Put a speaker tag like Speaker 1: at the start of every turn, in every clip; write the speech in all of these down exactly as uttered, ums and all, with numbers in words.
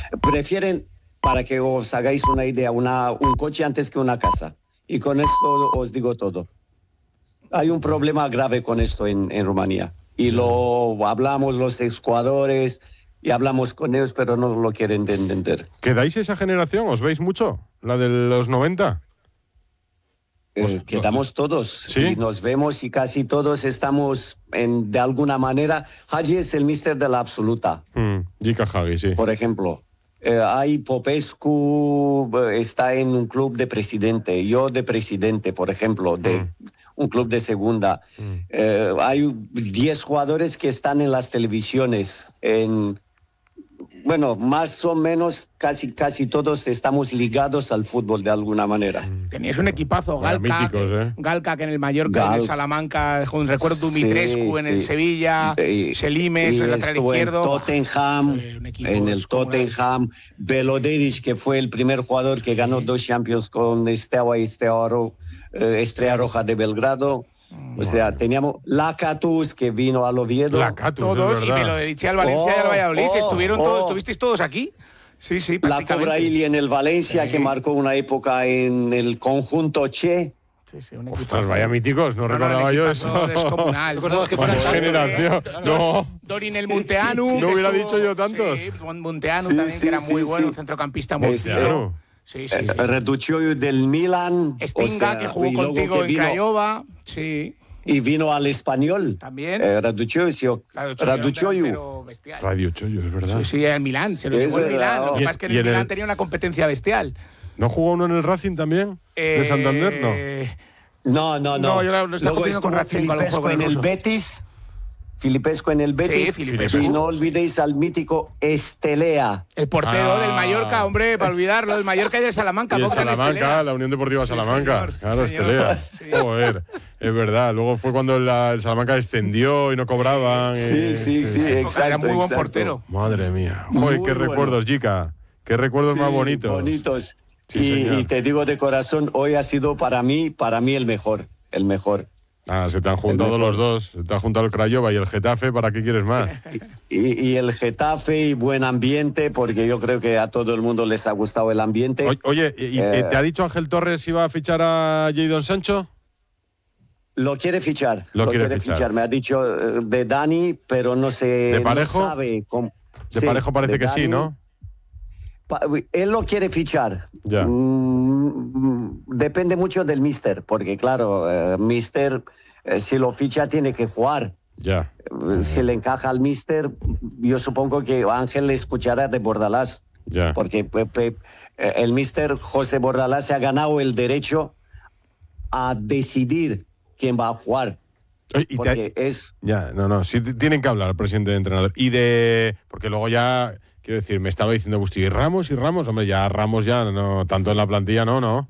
Speaker 1: Prefieren, para que os hagáis una idea, una, un coche antes que una casa. Y con esto os digo todo. Hay un problema grave con esto en, en Rumanía. Y lo hablamos los exjugadores y hablamos con ellos, pero no lo quieren entender.
Speaker 2: ¿Quedáis esa generación? ¿Os veis mucho? ¿La de los noventa?
Speaker 1: Eh, quedamos todos,
Speaker 2: ¿sí?
Speaker 1: Y nos vemos y casi todos estamos en, de alguna manera. Hagi es el míster de la absoluta.
Speaker 2: Mm, Jica Hagi, sí.
Speaker 1: Por ejemplo, eh, hay Popescu, está en un club de presidente, yo de presidente, por ejemplo, de mm. un club de segunda. Mm. Eh, hay diez jugadores que están en las televisiones, en... Bueno, más o menos casi casi todos estamos ligados al fútbol de alguna manera.
Speaker 3: Tenías un equipazo, Galca,
Speaker 2: míticos, ¿eh?
Speaker 3: Galca que en el Mallorca,
Speaker 1: Gal...
Speaker 3: en el Salamanca, con recuerdo Dumitrescu
Speaker 1: sí,
Speaker 3: en
Speaker 1: sí.
Speaker 3: el Sevilla,
Speaker 1: y,
Speaker 3: Selimes,
Speaker 1: y
Speaker 3: el lateral izquierdo.
Speaker 1: En Tottenham, eh, en el Tottenham, Belodedic, que fue el primer jugador que ganó sí. dos Champions con Steaua y Estrella Roja de Belgrado. O sea, teníamos Lacatus, que vino al Oviedo.
Speaker 2: Lacatus,
Speaker 3: todos, y me lo dediché al Valencia oh, y al Valladolid. Oh, Estuvieron oh. todos, ¿estuvisteis todos aquí? Sí, sí,
Speaker 1: La Cobraili en el Valencia, sí. que marcó una época en el conjunto Che.
Speaker 3: Sí, sí, un
Speaker 2: Ostras, vaya míticos, no, no recordaba no, yo eso.
Speaker 3: Descomunal.
Speaker 2: No, que fuera generación. No.
Speaker 3: Dorin el Munteanu.
Speaker 2: Sí, sí, no hubiera dicho yo tantos.
Speaker 3: Sí, Munteanu
Speaker 1: sí,
Speaker 3: también,
Speaker 1: sí,
Speaker 3: que era muy
Speaker 1: sí,
Speaker 3: bueno,
Speaker 1: sí.
Speaker 3: un centrocampista muy
Speaker 1: bueno.
Speaker 3: Sí, sí, sí.
Speaker 1: Reduccio del Milan.
Speaker 3: Stinga, o sea, que jugó contigo que en Craiova. Sí.
Speaker 1: Y vino al Español.
Speaker 3: También.
Speaker 1: Eh, Raducioiu.
Speaker 3: Raducioiu.
Speaker 2: Raducioiu, es verdad.
Speaker 3: Sí, sí, el Milán. Se lo llevó el Milán. Lo que pasa es que en el Milán el... tenía una competencia bestial.
Speaker 2: ¿No jugó uno en el Racing también? ¿De
Speaker 3: eh...
Speaker 2: Santander?
Speaker 1: No. No, no, no.
Speaker 3: No, yo lo, lo estaba Luego con Racing,
Speaker 1: Filipescu en el Betis. Filipescu en el Betis.
Speaker 3: Sí, Filipescu.
Speaker 1: Y no olvidéis al mítico Estelea.
Speaker 3: El portero ah. del Mallorca, hombre, para olvidarlo, del Mallorca y del Salamanca.
Speaker 2: Y el Salamanca, la Unión Deportiva sí, Salamanca.
Speaker 3: Señor,
Speaker 2: claro,
Speaker 3: señor.
Speaker 2: Estelea.
Speaker 3: Sí.
Speaker 2: Joder, es verdad. Luego fue cuando la, el Salamanca descendió y no cobraban.
Speaker 1: Sí,
Speaker 2: eh,
Speaker 1: sí, sí, sí, exacto.
Speaker 3: Era muy buen
Speaker 1: exacto.
Speaker 3: portero.
Speaker 2: Madre mía. Joder,
Speaker 1: muy
Speaker 2: qué
Speaker 1: bueno.
Speaker 2: recuerdos, Jica. Qué recuerdos
Speaker 1: sí,
Speaker 2: más bonitos.
Speaker 1: Bonitos.
Speaker 2: Sí,
Speaker 1: y, y te digo de corazón, hoy ha sido para mí, para mí el mejor. El mejor.
Speaker 2: Ah, se te han juntado los dos. Se te ha juntado el Craiova y el Getafe. ¿Para qué quieres más?
Speaker 1: Y, y el Getafe y buen ambiente, porque yo creo que a todo el mundo les ha gustado el ambiente.
Speaker 2: O, oye, ¿y, eh, ¿te ha dicho Ángel Torres si va a fichar a Jadon Sancho?
Speaker 1: Lo quiere fichar.
Speaker 2: Lo,
Speaker 1: lo
Speaker 2: quiere,
Speaker 1: quiere
Speaker 2: fichar.
Speaker 1: fichar. Me ha dicho de Dani, pero no sé.
Speaker 2: ¿De Parejo?
Speaker 1: No sabe cómo.
Speaker 2: De
Speaker 1: sí,
Speaker 2: Parejo parece
Speaker 1: de
Speaker 2: que
Speaker 1: Dani.
Speaker 2: sí, ¿no?
Speaker 1: Pa él lo quiere fichar.
Speaker 2: Ya.
Speaker 1: Mm, depende mucho del míster, porque claro, eh, míster, eh, si lo ficha tiene que jugar.
Speaker 2: Ya.
Speaker 1: Eh, si le encaja al míster, yo supongo que Ángel le escuchará de Bordalás.
Speaker 2: Ya.
Speaker 1: Porque pe, pe, el míster José Bordalás se ha ganado el derecho a decidir quién va a jugar.
Speaker 2: Y
Speaker 1: porque
Speaker 2: te...
Speaker 1: es...
Speaker 2: Ya, no, no, sí tienen que hablar el presidente de entrenador. Y de... Porque luego ya... Quiero decir, me estaba diciendo Busti, ¿y Ramos y Ramos? Hombre, ya Ramos ya no, tanto en la plantilla no, ¿no?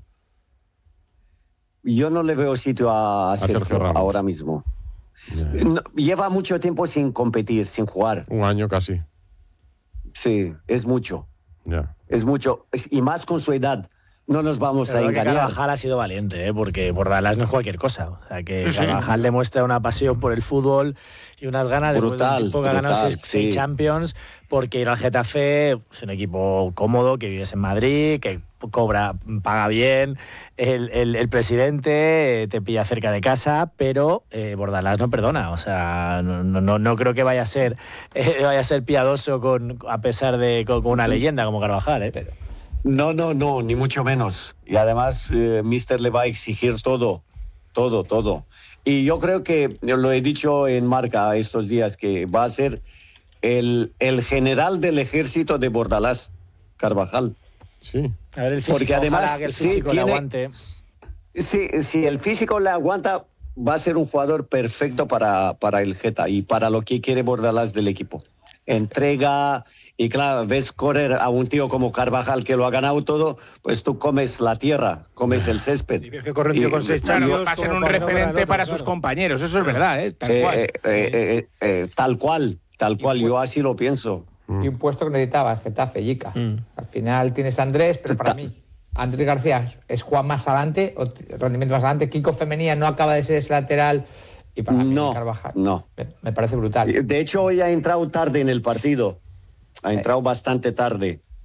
Speaker 1: Yo no le veo sitio a,
Speaker 2: a
Speaker 1: Sergio,
Speaker 2: Sergio Ramos
Speaker 1: ahora mismo.
Speaker 2: Yeah.
Speaker 1: No, lleva mucho tiempo sin competir, sin jugar.
Speaker 2: Un año casi.
Speaker 1: Sí, es mucho.
Speaker 2: Yeah.
Speaker 1: Es mucho. Y más con su edad. No nos vamos
Speaker 4: Pero
Speaker 1: a engañar.
Speaker 4: Carvajal ha sido valiente, ¿eh? Porque Bordalás no es cualquier cosa. O sea, que
Speaker 3: sí,
Speaker 4: Carvajal
Speaker 3: sí.
Speaker 4: demuestra una pasión por el fútbol y unas ganas
Speaker 1: brutal,
Speaker 4: de un tipo que ha ganado seis,
Speaker 1: sí.
Speaker 4: seis Champions, porque ir al Getafe es un equipo cómodo, que vives en Madrid, que cobra, paga bien, el, el, el presidente te pilla cerca de casa, pero eh, Bordalás no perdona. O sea, no, no, no creo que vaya a ser eh, vaya a ser piadoso con, a pesar de con, con una leyenda como Carvajal, ¿eh? Pero...
Speaker 1: No, no, no, ni mucho menos. Y además, eh, míster le va a exigir todo, todo, todo. Y yo creo que, lo he dicho en Marca estos días, que va a ser el, el general del ejército de Bordalás, Carvajal.
Speaker 2: Sí.
Speaker 4: A ver el físico,
Speaker 1: porque además,
Speaker 4: que el físico
Speaker 1: sí,
Speaker 4: le
Speaker 1: tiene,
Speaker 4: aguante.
Speaker 1: Sí, si el físico le aguanta, va a ser un jugador perfecto para, para el Geta y para lo que quiere Bordalás del equipo. Entrega, y claro, ves correr a un tío como Carvajal que lo ha ganado todo, pues tú comes la tierra, comes el césped.
Speaker 3: Y ves que corre un tío con seis Champions, va a ser un referente para sus compañeros, eso es verdad, ¿eh? Tal
Speaker 1: eh,
Speaker 3: cual.
Speaker 1: Eh, eh, eh, eh, tal cual, tal cual, yo así lo pienso.
Speaker 5: Y un puesto que necesitaba, Getafe, Jica. Mm. Al final tienes a Andrés, pero para mí, Andrés García es Juan más adelante, o rendimiento más adelante. Kiko Femenía no acaba de ser ese lateral. Y para mí,
Speaker 1: no,
Speaker 5: Carvajal,
Speaker 1: no.
Speaker 5: Me, me parece brutal.
Speaker 1: De hecho, hoy ha entrado tarde en el partido. Ha entrado eh. bastante tarde.